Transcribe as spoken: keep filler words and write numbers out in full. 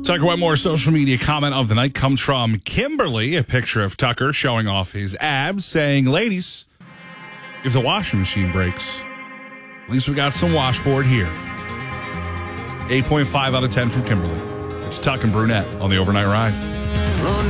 Tucker Wetmore's social media comment of the night comes from Kimberly, a picture of Tucker showing off his abs, saying, ladies, if the washing machine breaks, at least we got some washboard here. eight point five out of ten from Kimberly. It's Tuck and Brunette on the Overnight Ride.